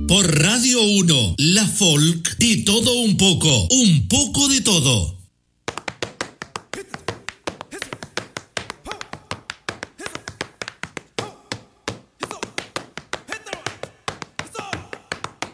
Por Radio 1, La Folk, de todo un poco de todo.